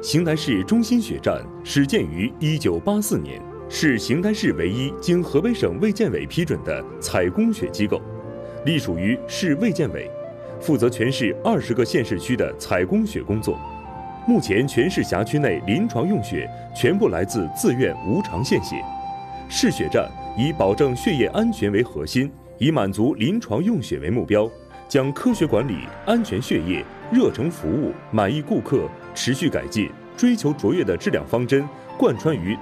邢台市中心血站始建于1984年，是邢台市唯一经河北省卫健委批准的采供血机构，隶属于市卫健委，负责全市20个县市区的采供血工作。目前全市辖区内临床用血全部来自自愿无偿献血。市血站以保证血液安全为核心，以满足临床用血为目标，将科学管理、安全血液、热诚服务、满意顾客、持续改进、追求卓越的质量方针贯穿于